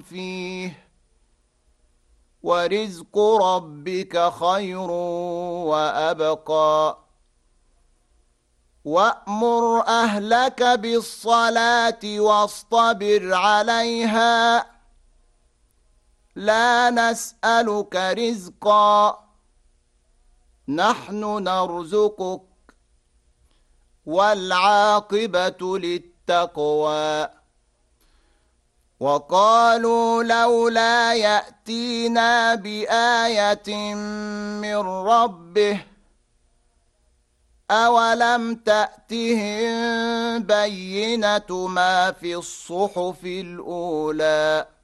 فيه ورزق ربك خير وأبقى وأمر أهلك بالصلاة واصطبر عليها لا نسألك رزقا نحن نرزقك والعاقبة للتقوى وقالوا لولا يأتينا بآية من ربه أولم تأتهم بينة ما في الصحف الأولى